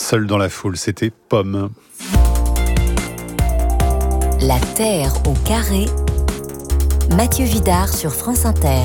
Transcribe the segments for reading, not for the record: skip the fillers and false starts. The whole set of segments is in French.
Seul dans la foule, c'était Pomme. La Terre au carré. Mathieu Vidard sur France Inter.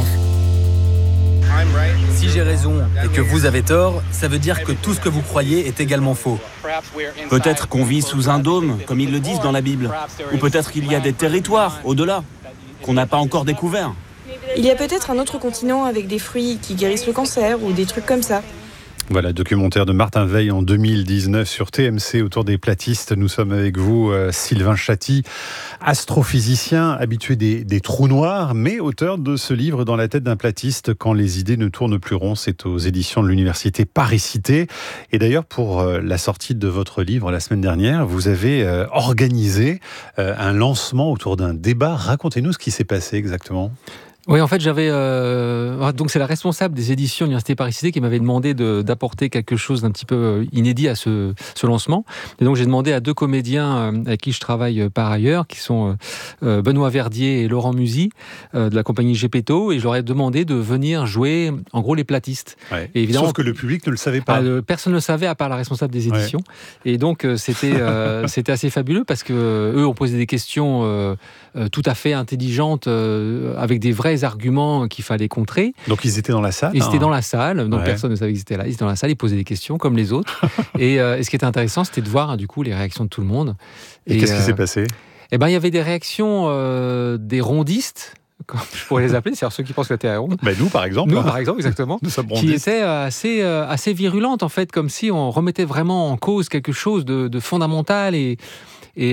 Si j'ai raison et que vous avez tort, ça veut dire que tout ce que vous croyez est également faux. Peut-être qu'on vit sous un dôme, comme ils le disent dans la Bible. Ou peut-être qu'il y a des territoires au-delà, qu'on n'a pas encore découverts. Il y a peut-être un autre continent avec des fruits qui guérissent le cancer ou des trucs comme ça. Voilà, documentaire de Martin Veil en 2019 sur TMC autour des platistes. Nous sommes avec vous, Sylvain Chaty, astrophysicien, habitué des trous noirs, mais auteur de ce livre Dans la tête d'un platiste, quand les idées ne tournent plus rond. C'est aux éditions de l'université Paris-Cité. Et d'ailleurs, pour la sortie de votre livre la semaine dernière, vous avez organisé un lancement autour d'un débat. Racontez-nous ce qui s'est passé exactement. Oui, en fait, j'avais donc c'est la responsable des éditions de l'Université Paris-Cité qui m'avait demandé d'apporter quelque chose d'un petit peu inédit à ce lancement. Et donc j'ai demandé à deux comédiens avec qui je travaille par ailleurs, qui sont Benoît Verdier et Laurent Musy de la compagnie Gepetto, et je leur ai demandé de venir jouer en gros les platistes. Ouais. Et évidemment, sauf que le public ne le savait pas. Personne ne le savait à part la responsable des éditions. Ouais. Et donc c'était assez fabuleux parce que eux ont posé des questions tout à fait intelligentes avec des vrais arguments qu'il fallait contrer. Donc ils étaient dans la salle. Ils étaient dans la salle, donc personne ne savait qu'ils étaient là. Ils étaient dans la salle, ils posaient des questions comme les autres. et ce qui était intéressant, c'était de voir du coup les réactions de tout le monde. Et qu'est-ce qui s'est passé ? Eh ben, il y avait des réactions des rondistes, comme je pourrais les appeler, c'est-à-dire ceux qui pensent que la Terre est ronde. Ben nous, par exemple. Nous, par exemple, exactement. Nous sommes qui étaient assez virulentes, en fait, comme si on remettait vraiment en cause quelque chose de fondamental et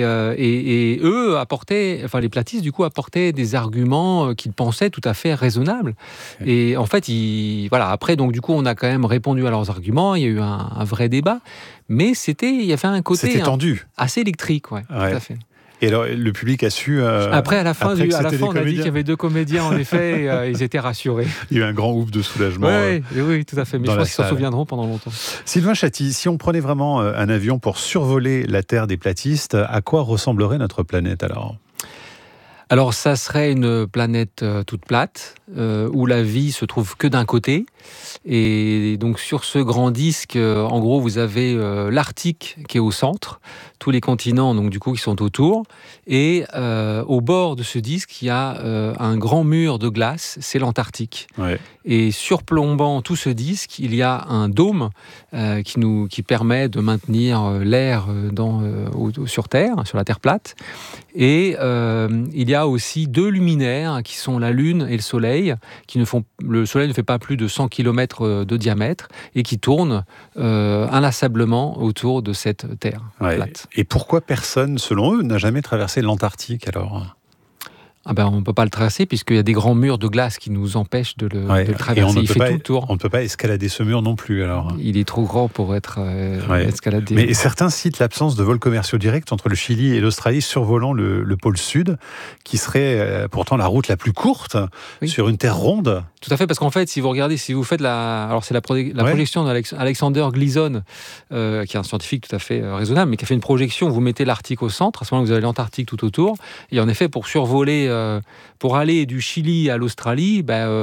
eux apportaient, enfin les platistes du coup apportaient des arguments qu'ils pensaient tout à fait raisonnables. Et en fait, après donc du coup on a quand même répondu à leurs arguments. Il y a eu un vrai débat, mais il y avait un côté tendu, assez électrique, tout à fait. Et alors, le public a su... Après, à la fin, on a dit qu'il y avait deux comédiens, en effet, et ils étaient rassurés. Il y a eu un grand ouf de soulagement. Oui, tout à fait. Mais je pense qu'ils s'en souviendront pendant longtemps. Sylvain Chaty, si on prenait vraiment un avion pour survoler la Terre des platistes, à quoi ressemblerait notre planète alors ? Alors, ça serait une planète toute plate, où la vie se trouve que d'un côté. Et donc, sur ce grand disque, en gros, vous avez l'Arctique qui est au centre, tous les continents, donc du coup, qui sont autour. Et au bord de ce disque, il y a un grand mur de glace, c'est l'Antarctique. Ouais. Et surplombant tout ce disque, il y a un dôme qui permet de maintenir l'air sur Terre, sur la Terre plate. Et il y a aussi deux luminaires qui sont la Lune et le Soleil, le Soleil ne fait pas plus de 100 km de diamètre et qui tournent inlassablement autour de cette Terre plate. Et pourquoi personne, selon eux, n'a jamais traversé l'Antarctique alors ? On ne peut pas le traverser puisqu'il y a des grands murs de glace qui nous empêchent de le traverser. Il fait tout le tour. On ne peut pas escalader ce mur non plus alors. Il est trop grand pour être escaladé. Mais certains citent l'absence de vols commerciaux directs entre le Chili et l'Australie survolant le pôle sud, qui serait pourtant la route la plus courte sur une terre ronde. Tout à fait, parce qu'en fait, si vous faites c'est la projection d'Alexander Gleason, qui est un scientifique tout à fait raisonnable, mais qui a fait une projection. Vous mettez l'Arctique au centre, à ce moment-là, vous avez l'Antarctique tout autour. Et en effet, pour survoler, pour aller du Chili à l'Australie,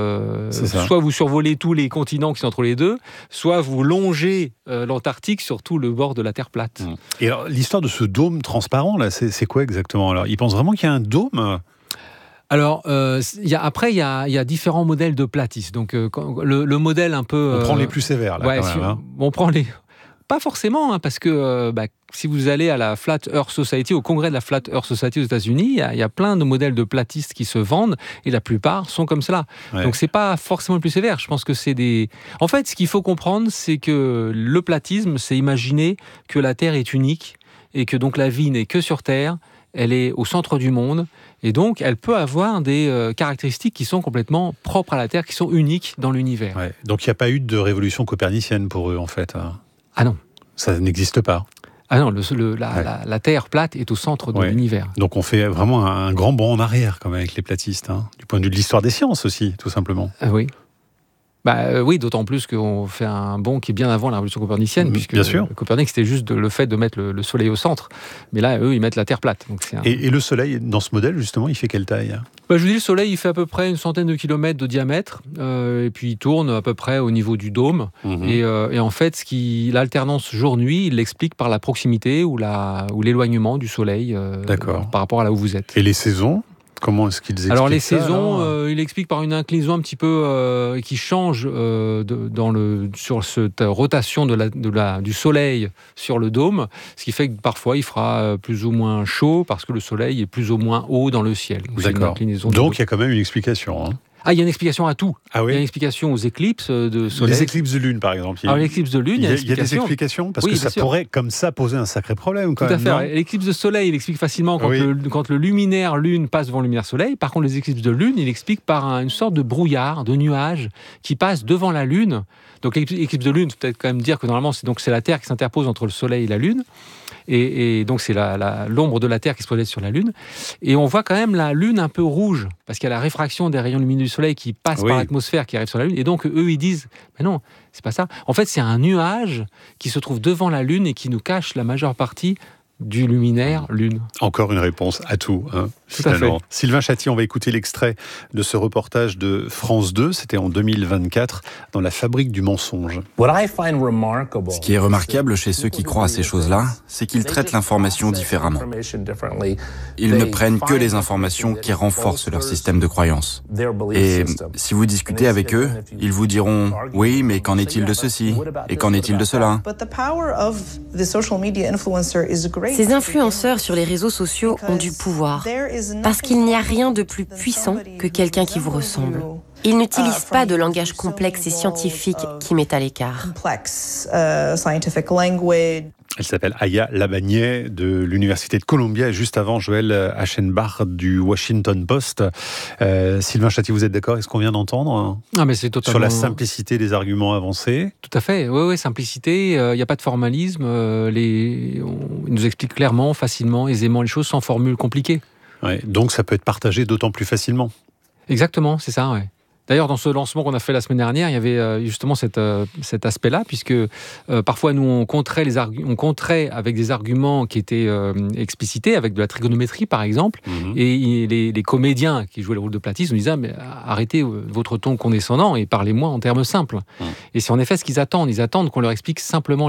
soit vous survolez tous les continents qui sont entre les deux, soit vous longez l'Antarctique sur tout le bord de la Terre plate. Et alors, l'histoire de ce dôme transparent, là, c'est quoi exactement ? Alors, ils pensent vraiment qu'il y a un dôme ? Alors, il y a différents modèles de platistes. Donc, le modèle un peu... On prend les plus sévères, là, quand même. On prend les... Pas forcément, parce que si vous allez à la Flat Earth Society, au congrès de la Flat Earth Society aux États-Unis, il y a plein de modèles de platistes qui se vendent, et la plupart sont comme cela. Ouais. Donc, c'est pas forcément le plus sévère. Je pense que c'est des... En fait, ce qu'il faut comprendre, c'est que le platisme, c'est imaginer que la Terre est unique, et que donc la vie n'est que sur Terre, elle est au centre du monde, et donc elle peut avoir des caractéristiques qui sont complètement propres à la Terre, qui sont uniques dans l'univers. Ouais. Donc il n'y a pas eu de révolution copernicienne pour eux, en fait. Ah non. Ça n'existe pas. Ah non, la Terre plate est au centre de l'univers. Donc on fait vraiment un grand bond en arrière, quand même, avec les platistes, du point de vue de l'histoire des sciences aussi, tout simplement. Ah oui. Oui, d'autant plus qu'on fait un bond qui est bien avant la révolution copernicienne, puisque bien sûr. Copernic, c'était juste le fait de mettre le Soleil au centre. Mais là, eux, ils mettent la Terre plate. Donc et le Soleil, dans ce modèle, justement, il fait quelle taille ? Je vous dis, le Soleil, il fait à peu près une centaine de kilomètres de diamètre, et puis il tourne à peu près au niveau du dôme. Et en fait, l'alternance jour-nuit, il l'explique par la proximité ou l'éloignement du Soleil par rapport à là où vous êtes. Et les saisons ? Comment est-ce qu'ils expliquent ça ? Alors les saisons, il explique par une inclinaison un petit peu qui change sur cette rotation du Soleil sur le dôme, ce qui fait que parfois il fera plus ou moins chaud parce que le Soleil est plus ou moins haut dans le ciel. D'accord. Donc il y a quand même une explication. Il y a une explication à tout. Ah oui. Il y a une explication aux éclips de Soleil. Les éclipses de Lune, par exemple. Alors l'éclipse de Lune, il y a des explications parce que ça pourrait, comme ça, poser un sacré problème. Tout à fait. L'éclipse de Soleil, il explique facilement quand le luminaire Lune passe devant le luminaire Soleil. Par contre, les éclipses de Lune, il explique par une sorte de brouillard, de nuage qui passe devant la Lune. Donc l'éclipse de Lune, il faut peut-être quand même dire que normalement, c'est la Terre qui s'interpose entre le Soleil et la Lune. Et donc c'est l'ombre de la Terre qui se projette sur la Lune. Et on voit quand même la Lune un peu rouge, parce qu'il y a la réfraction des rayons lumineux du Soleil qui passent par l'atmosphère, qui arrive sur la Lune. Et donc eux, ils disent, mais non, c'est pas ça. En fait, c'est un nuage qui se trouve devant la Lune et qui nous cache la majeure partie du luminaire Lune. Encore une réponse à tout, finalement. Sylvain Chatty, on va écouter l'extrait de ce reportage de France 2, c'était en 2024, dans la fabrique du mensonge. Ce qui est remarquable chez ceux qui croient à ces choses-là, c'est qu'ils traitent l'information différemment. Ils ne prennent que les informations qui renforcent leur système de croyance. Et si vous discutez avec eux, ils vous diront « Oui, mais qu'en est-il de ceci ? Et qu'en est-il de cela ?» Ces influenceurs sur les réseaux sociaux ont du pouvoir, parce qu'il n'y a rien de plus puissant que quelqu'un qui vous ressemble. Ils n'utilisent pas de langage complexe et scientifique qui met à l'écart. Elle s'appelle Aya Labagné de l'Université de Columbia et juste avant Joël Aschenbach du Washington Post. Sylvain Chatty, vous êtes d'accord avec ce qu'on vient d'entendre mais c'est totalement... sur la simplicité des arguments avancés? Tout à fait, oui, simplicité, il n'y a pas de formalisme, il nous explique clairement, facilement, aisément les choses sans formule compliquée. Ouais, donc ça peut être partagé d'autant plus facilement. Exactement, c'est ça, ouais. D'ailleurs, dans ce lancement qu'on a fait la semaine dernière, il y avait justement cet aspect-là, puisque parfois, nous, on contrait avec des arguments qui étaient explicités, avec de la trigonométrie, par exemple, et les comédiens qui jouaient le rôle de platistes nous disaient « mais arrêtez votre ton condescendant et parlez-moi en termes simples ». Et c'est en effet ce qu'ils attendent. Ils attendent qu'on leur explique simplement